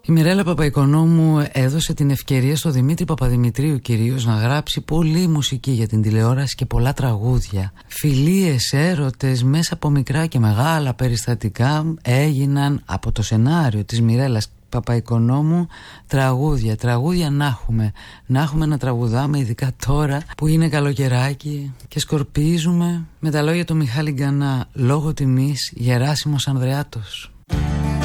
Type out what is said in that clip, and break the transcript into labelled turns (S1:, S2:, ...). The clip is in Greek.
S1: Η Μιρέλα Παπαϊκονόμου έδωσε την ευκαιρία στο Δημήτρη Παπαδημητρίου κυρίως να γράψει πολλή μουσική για την τηλεόραση και πολλά τραγούδια. Φιλίες, έρωτες, μέσα από μικρά και μεγάλα περιστατικά έγιναν από το σενάριο της Μιρέλας Παπαϊκονόμου τραγούδια να έχουμε να τραγουδάμε, ειδικά τώρα που είναι καλοκαιράκι και σκορπίζουμε, με τα λόγια του Μιχάλη Γκανά, λόγω τιμής Γεράσιμος Ανδρεάτος.